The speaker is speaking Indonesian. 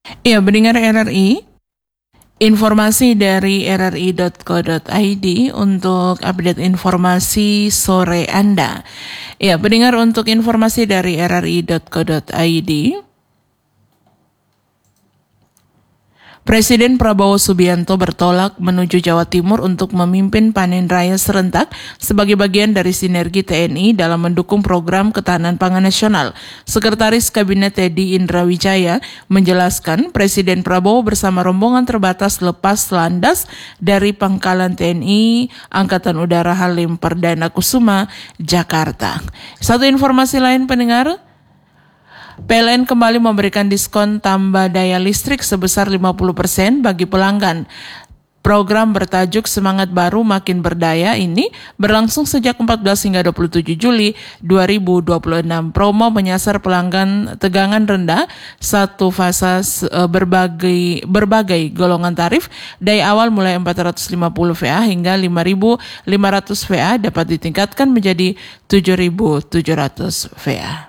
Ya, pendengar RRI, informasi dari rri.co.id untuk update informasi sore Anda. Ya, pendengar, untuk informasi dari rri.co.id, Presiden Prabowo Subianto bertolak menuju Jawa Timur untuk memimpin panen raya serentak sebagai bagian dari sinergi TNI dalam mendukung program ketahanan pangan nasional. Sekretaris Kabinet Teddy Indrawijaya menjelaskan Presiden Prabowo bersama rombongan terbatas lepas landas dari Pangkalan TNI Angkatan Udara Halim Perdana Kusuma, Jakarta. Satu informasi lain, pendengar, PLN kembali memberikan diskon tambah daya listrik sebesar 50% bagi pelanggan. Program bertajuk Semangat Baru Makin Berdaya ini berlangsung sejak 14 hingga 27 Juli 2026. Promo menyasar pelanggan tegangan rendah satu fasa berbagai golongan tarif dari awal mulai 450 VA hingga 5.500 VA dapat ditingkatkan menjadi 7.700 VA.